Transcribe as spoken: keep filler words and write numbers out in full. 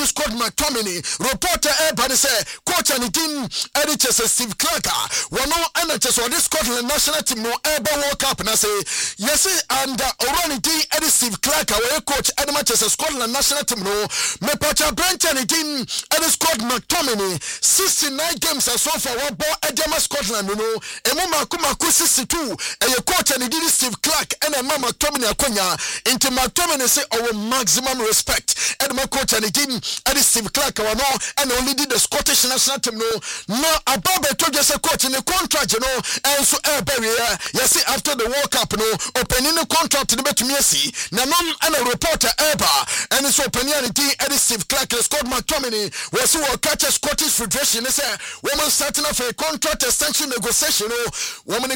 Scott McTominay reporter Ebani say coach and team editor Steve Clark one and just on this Scotland national team no ever World Cup na say yes and Orani D Eddie Steve Clark our coach and Manchester Scotland national team no me pacha branch and team Eddie Scott McTominay sixty-nine games so far what ball Edema Scotland no emu makuma ku sixty-two e coach and Eddie Steve Clark and Mama McTominay akonya into McTominay say our maximum respect and my coach and team Eddie Steve Clark wano and only did the Scottish national team no no above told you say coach in the contract you know and so eh barrier yes after the World Cup no opening the contract to the bet me see na non and a reporter ever and so opening the team Eddie Steve Clark and Scott McTominay was who catch a Scottish Federation they say woman starting off a contract extension negotiation no woman